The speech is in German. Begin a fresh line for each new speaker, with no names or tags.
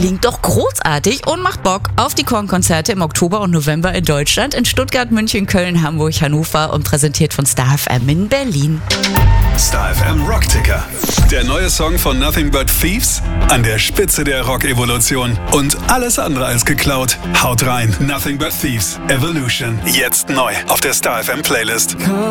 Klingt doch großartig und macht Bock auf die Korn-Konzerte im Oktober und November in Deutschland, in Stuttgart, München, Köln, Hamburg, Hannover und präsentiert von Star FM in Berlin.
Star FM Rockticker. Der neue Song von Nothing But Thieves an der Spitze der Rock-Evolution. Und alles andere als geklaut. Haut rein. Nothing But Thieves. Evolution. Jetzt neu auf der Star FM Playlist.